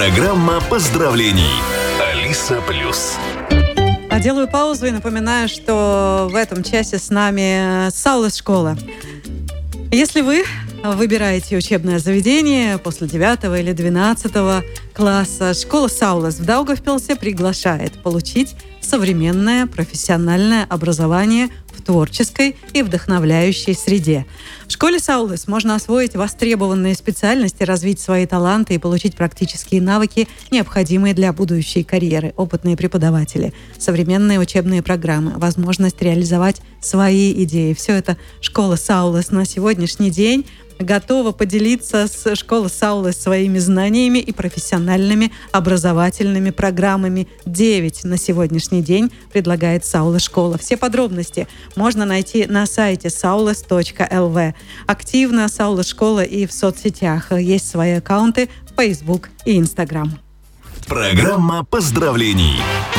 Программа поздравлений. Алиса Плюс. Делаю паузу и напоминаю, что в этом часе с нами Саулес школа. Если вы выбираете учебное заведение после 9 или 12 класса, школа Саулес в Даугавпилсе приглашает получить современное профессиональное образование в творческой и вдохновляющей среде. В школе Саулес можно освоить востребованные специальности, развить свои таланты и получить практические навыки, необходимые для будущей карьеры, опытные преподаватели, современные учебные программы, возможность реализовать свои идеи. Все это школа Саулес на сегодняшний день готова поделиться с школой Саулес своими знаниями и профессиональными образовательными программами. 9 на сегодняшний день предлагает Саулес школа. Все подробности можно найти на сайте saules.lv. Активно Саулес школа и в соцсетях. Есть свои аккаунты в Facebook и Instagram. Программа поздравлений.